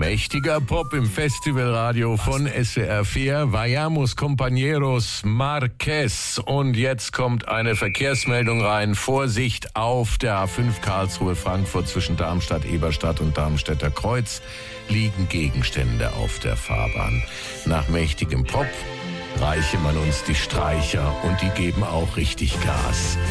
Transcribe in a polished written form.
Mächtiger Pop im Festivalradio von SWR 4. Vayamos compañeros Marquez. Und jetzt kommt eine Verkehrsmeldung rein. Vorsicht auf der A5 Karlsruhe-Frankfurt zwischen Darmstadt-Eberstadt und Darmstädter Kreuz liegen Gegenstände auf der Fahrbahn. Nach mächtigem Pop reiche man uns die Streicher und die geben auch richtig Gas.